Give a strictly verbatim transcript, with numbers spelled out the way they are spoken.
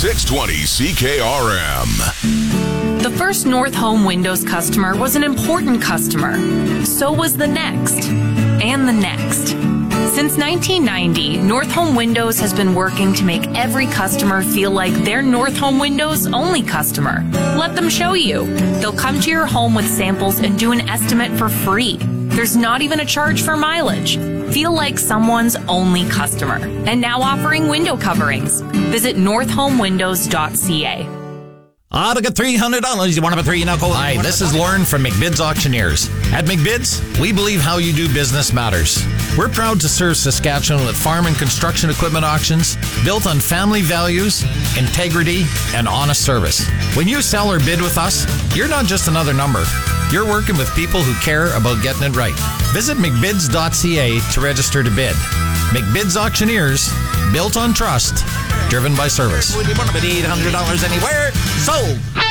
six twenty C K R M. The first North Home Windows customer was an important customer. So was the next. And the next. Since nineteen ninety, North Home Windows has been working to make every customer feel like they're North Home Windows' only customer. Let them show you. They'll come to your home with samples and do an estimate for free. There's not even a charge for mileage. Feel like someone's only customer. And now offering window coverings. Visit north home windows dot c a. Ah, to get three hundred dollars. You want to have a three now? Hi, this is Lauren from McBid's Auctioneers. At McBid's, we believe how you do business matters. We're proud to serve Saskatchewan with farm and construction equipment auctions built on family values, integrity, and honest service. When you sell or bid with us, you're not just another number. You're working with people who care about getting it right. Visit mcbids dot c a to register to bid. McBid's Auctioneers, built on trust, driven by service. Would you want to bid eight hundred dollars anywhere? Sold!